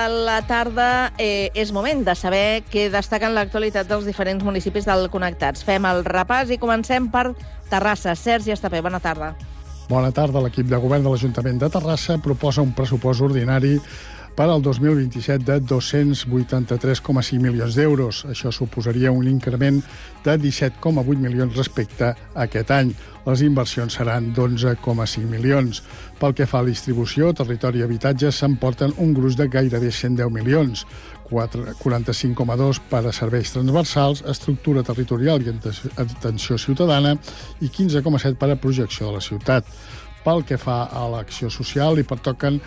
la tarda és moment de saber què destaquen l'actualitat dels diferents municipis del Connectats. Fem el repàs i comencem per Terrassa. Sergi Estapé, bona tarda. Bona tarda. L'equip de govern de l'Ajuntament de Terrassa proposa un pressupost ordinari per al 2027 de 283,5 milions d'euros. Això suposaria un increment de 17,8 milions respecte a aquest any. Les inversions seran d'11,5 milions. Pel que fa a la distribució, territori i habitatge s'emporten un gruix de gairebé 110 milions. 45,2 per a serveis transversals, estructura territorial i atenció ciutadana i 15,7 per a projecció de la ciutat. Pel que fa a l'acció social, hi pertoquen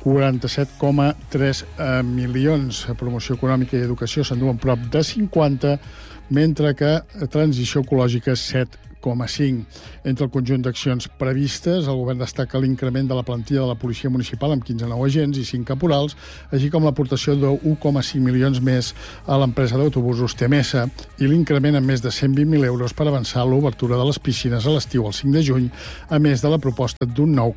47,3 milions. Promoció econòmica i educació s'enduen prop de 50, mentre que transició ecològica 7,5. Entre el conjunt d'accions previstes, el govern destaca l'increment de la plantilla de la policia municipal amb 15 nous agents i 5 caporals, així com l'aportació de 1,5 milions més a l'empresa d'autobusos TMS i l'increment en més de 120.000 euros per avançar l'obertura de les piscines a l'estiu el 5 de juny, a més de la proposta d'un nou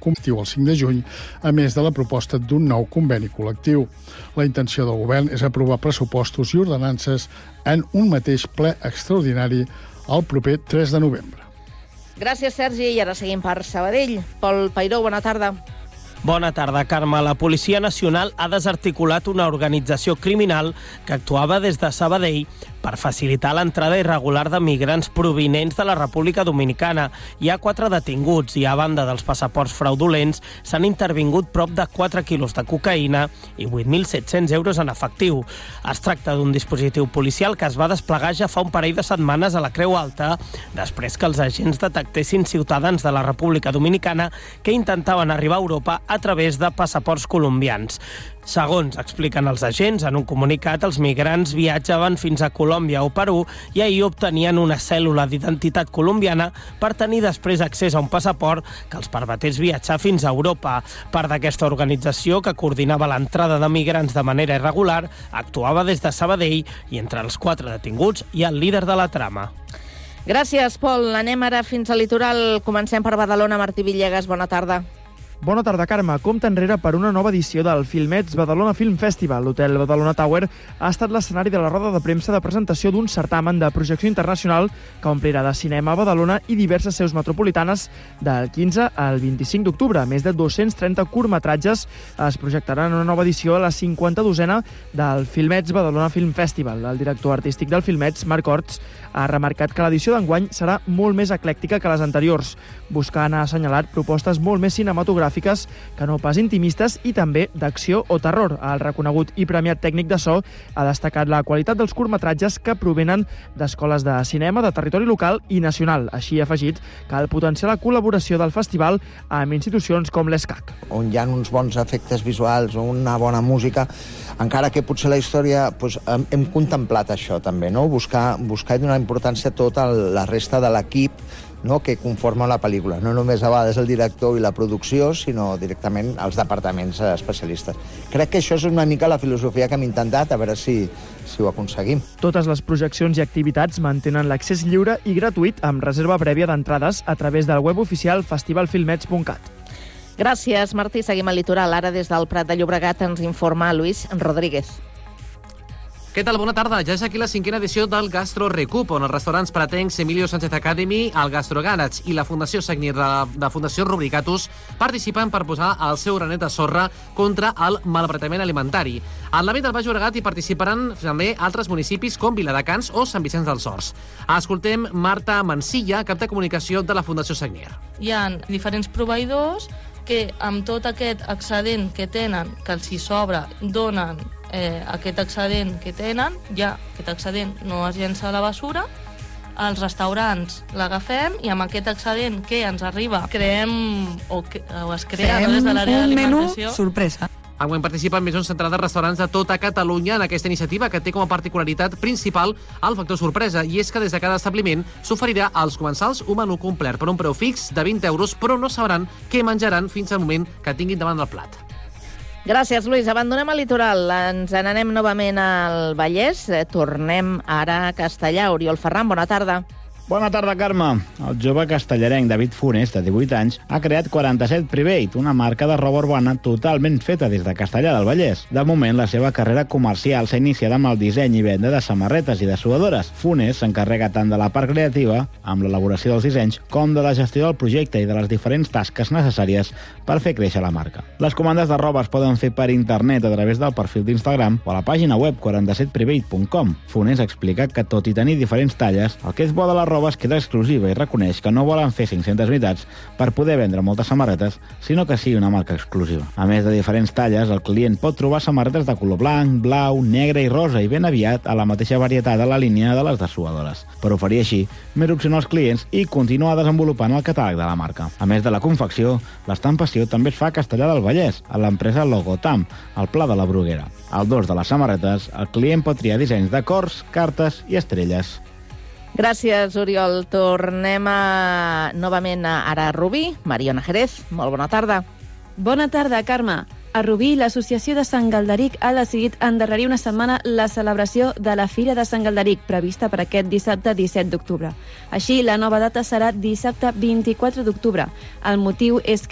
conveni col·lectiu. La intenció del govern és aprovar pressupostos i ordenances en un mateix ple extraordinari el proper 3 de novembre. Gràcies, Sergi. I ara seguim per Sabadell. Pol Peiró, bona tarda. Bona tarda, Carme. La Policia Nacional ha desarticulat una organització criminal que actuava des de Sabadell per facilitar l'entrada irregular de migrants provinents de la República Dominicana. Hi ha 4 detinguts i, a banda dels passaports fraudulents, s'han intervingut prop de 4 quilos de cocaïna i 8.700 euros en efectiu. Es tracta d'un dispositiu policial que es va desplegar ja fa un parell de setmanes a la Creu Alta, després que els agents detectessin ciutadans de la República Dominicana que intentaven arribar a Europa a través de passaports colombians. Segons expliquen els agents, en un comunicat, els migrants viatjaven fins a Colòmbia o Perú i ahir obtenien una cèl·lula d'identitat colombiana per tenir després accés a un passaport que els permetés viatjar fins a Europa. Part d'aquesta organització, que coordinava l'entrada de migrants de manera irregular, actuava des de Sabadell i entre els 4 detinguts hi ha el líder de la trama. Gràcies, Pol. Anem ara fins al litoral. Comencem per Badalona. Martí Villegas, bona tarda. Bona tarda, Carme. Compte enrere per una nova edició del Filmets Badalona Film Festival. L'hotel Badalona Tower ha estat l'escenari de la roda de premsa de presentació d'un certamen de projecció internacional que omplirà de cinema a Badalona i diverses seus metropolitanes del 15 al 25 d'octubre. Més de 230 curtmetratges es projectaran en una nova edició a la 52a del Filmets Badalona Film Festival. El director artístic del Filmets, Marc Horts, ha remarcat que l'edició d'enguany serà molt més eclèctica que les anteriors, buscant, ha assenyalat, propostes molt més cinematogràfiques que no pas intimistes i també d'acció o terror. El reconegut i premiat tècnic de so ha destacat la qualitat dels curtmetratges que provenen d'escoles de cinema de territori local i nacional. Així ha afegit que cal potenciar la col·laboració del festival amb institucions com l'ESCAC. On hi ha uns bons efectes visuals o una bona música, encara que potser la història hem contemplat això també, no? Buscar i donar importància a tota la resta de l'equip, no, que conforma la pel·lícula. No només a vegades el director i la producció, sinó directament els departaments especialistes. Crec que això és una mica la filosofia que hem intentat, a veure si ho aconseguim. Totes les projeccions i activitats mantenen l'accés lliure i gratuït amb reserva prèvia d'entrades a través del web oficial festivalfilmets.cat. Gràcies, Martí. Seguim al litoral. Ara des del Prat de Llobregat ens informa Luis Rodríguez. Què tal? Bona tarda. Ja és aquí la 5a edició del Gastro Recup, on els restaurants pratencs Emilio Sánchez Academy, el Gastro Garage i la Fundació Sagnier de Fundació Rubricatus participen per posar el seu granet de sorra contra el malbaratament alimentari. En l'àmbit del Baix Llobregat hi participaran també altres municipis com Viladecans o Sant Vicenç dels Horts. Escoltem Marta Mansilla, cap de comunicació de la Fundació Sagnier. Hi ha diferents proveïdors que amb tot aquest excedent que tenen, que els hi sobra, donen aquest excedent que tenen, ja aquest excedent no es llença a la basura, els restaurants l'agafem i amb aquest excedent que ens arriba creem o es crea des de l'àrea d'alimentació. Un menú sorpresa. Enguany participen més d'un centenar de restaurants de tota Catalunya en aquesta iniciativa que té com a particularitat principal el factor sorpresa, i és que des de cada establiment s'oferirà als comensals un menú complet per un preu fix de 20 euros, però no sabran què menjaran fins al moment que tinguin davant del plat. Gràcies, Lluís. Abandonem el litoral. Ens n'anem novament al Vallès. Tornem ara a Castellà. Oriol Ferran, bona tarda. Bona tarda, Carme. El jove castellarenc David Funes, de 18 anys, ha creat 47 Private, una marca de roba urbana totalment feta des de Castellar del Vallès. De moment, la seva carrera comercial s'ha iniciat amb el disseny i venda de samarretes i dessuadores. Funes s'encarrega tant de la part creativa, amb l'elaboració dels dissenys, com de la gestió del projecte i de les diferents tasques necessàries per fer créixer la marca. Les comandes de roba es poden fer per internet a través del perfil d'Instagram o a la pàgina web 47private.com. Funes explica que, tot i tenir diferents talles, el que és bo de la roba es queda exclusiva i reconeix que no volen fer 500 unitats per poder vendre moltes samarretes, sinó que sigui una marca exclusiva. A més de diferents talles, el client pot trobar samarretes de color blanc, blau, negre i rosa i ben aviat a la mateixa varietat de la línia de les dessuadores, per oferir així més opció als clients i continuar desenvolupant el catàleg de la marca. A més de la confecció, l'estampació també es fa a Castellar del Vallès, a l'empresa Logotam, al Pla de la Bruguera. Al dors de les samarretes, el client pot triar dissenys de cors, cartes i estrelles. Gràcies, Oriol. Tornem novament ara a Rubí. Mariona Jerez, molt bona tarda. Bona tarda, Carme. A Rubí, l'Associació de Sant Galderic ha decidit endarrerir una setmana la celebració de la Fira de Sant Galderic, prevista per aquest dissabte 17 d'octubre. Així, la nova data serà dissabte 24 d'octubre. El motiu és que